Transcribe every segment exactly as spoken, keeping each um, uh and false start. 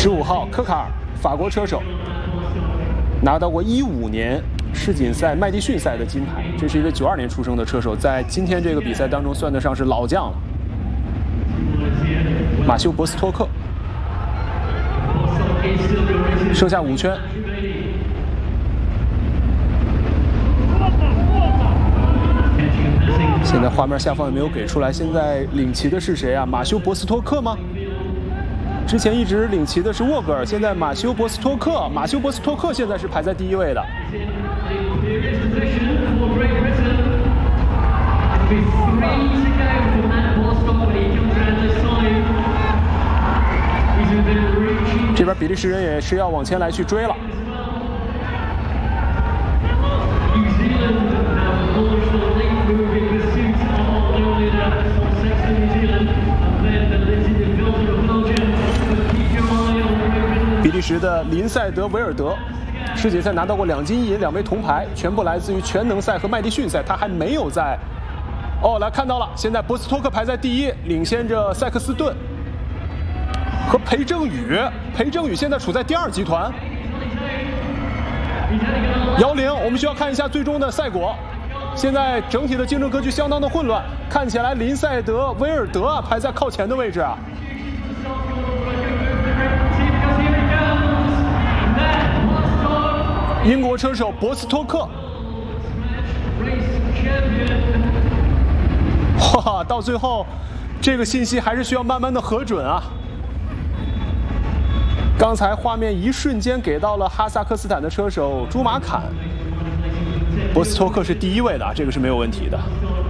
十五号科卡尔，法国车手，拿到过一五年世锦赛麦迪逊赛的金牌。这是一位九二年出生的车手，在今天这个比赛当中算得上是老将了。马修·博斯托克，剩下五圈。现在画面下方也没有给出来，现在领骑的是谁啊？马修·博斯托克吗？之前一直领骑的是沃格尔，现在马修·博斯托克，马修·博斯托克现在是排在第一位的。这边比利时人也是要往前来去追了。比利时的林赛德维尔德，世锦赛拿到过两金一银两枚铜牌，全部来自于全能赛和麦迪逊赛，他还没有在。哦，来看到了，现在博斯托克排在第一，领先着塞克斯顿和裴正宇。裴正宇现在处在第二集团。姚玲，我们需要看一下最终的赛果。现在整体的竞争格局相当的混乱，看起来林赛德维尔德啊排在靠前的位置啊。英国车手博斯托克，哇，到最后，这个信息还是需要慢慢的核准啊。刚才画面一瞬间给到了哈萨克斯坦的车手朱马坎，博斯托克是第一位的，这个是没有问题的。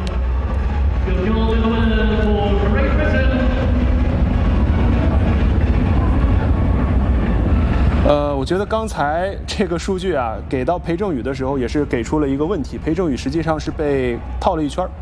呃，我觉得刚才这个数据啊，给到裴正宇的时候，也是给出了一个问题。裴正宇实际上是被套了一圈，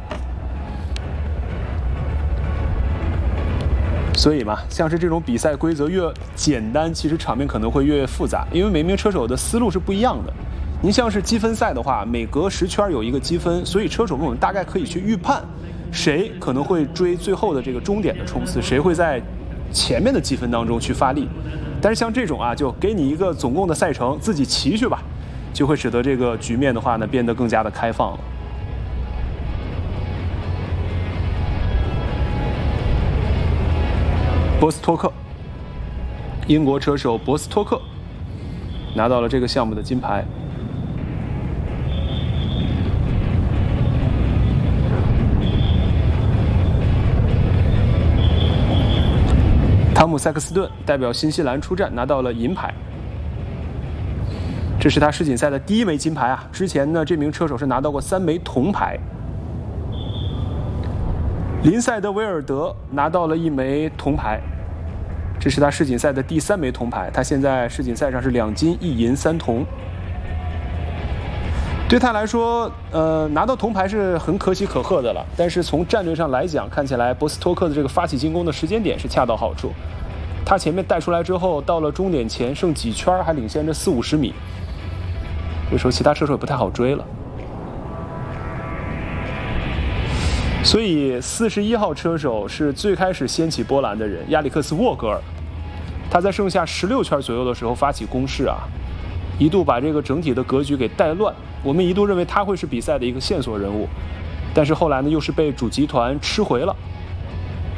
所以嘛，像是这种比赛规则越简单，其实场面可能会越复杂，因为每名车手的思路是不一样的。您像是积分赛的话，每隔十圈有一个积分，所以车手们我们大概可以去预判，谁可能会追最后的这个终点的冲刺，谁会在前面的积分当中去发力。但是像这种啊，就给你一个总共的赛程，自己骑去吧，就会使得这个局面的话呢变得更加的开放了。博斯托克，英国车手博斯托克拿到了这个项目的金牌。汤姆·塞克斯顿代表新西兰出战，拿到了银牌。这是他世锦赛的第一枚金牌啊！之前呢，这名车手是拿到过三枚铜牌。林赛德维尔德拿到了一枚铜牌，这是他世锦赛的第三枚铜牌。他现在世锦赛上是两金一银三铜。对他来说，呃，拿到铜牌是很可喜可贺的了。但是从战略上来讲，看起来博斯托克的这个发起进攻的时间点是恰到好处。他前面带出来之后，到了终点前剩几圈还领先着四五十米，这时候其他车手也不太好追了。所以四十一号车手是最开始掀起波澜的人，亚历克斯·沃格尔。他在剩下十六圈左右的时候发起攻势啊，一度把这个整体的格局给带乱。我们一度认为他会是比赛的一个线索人物，但是后来呢，又是被主集团吃回了。